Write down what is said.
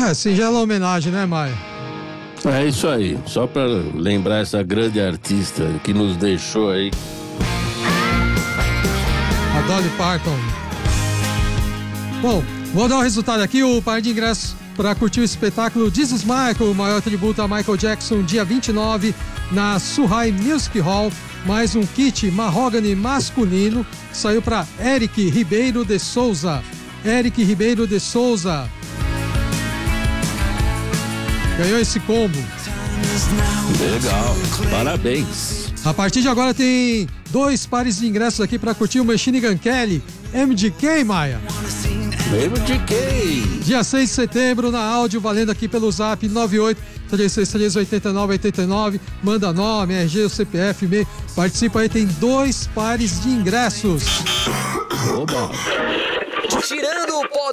Singela homenagem, né, Maia? É isso aí, só pra lembrar essa grande artista que nos deixou aí. A Dolly Parton. Bom, vou dar o resultado aqui, o par de ingressos para curtir o espetáculo This Is Michael, o maior tributo a Michael Jackson, dia 29, na Suhai Music Hall. Mais um kit Mahogany masculino, saiu para Eric Ribeiro de Souza. Eric Ribeiro de Souza ganhou esse combo. Legal, parabéns. A partir de agora tem 2 pares de ingressos aqui para curtir o Machine Gun Kelly, MGK, Maia. MGK. Dia 6 de setembro, na áudio, valendo aqui pelo zap 98-363-8989. Manda nome, RG, o CPF, e-mail. Participa aí, tem 2 pares de ingressos. Oba. Tirando o pó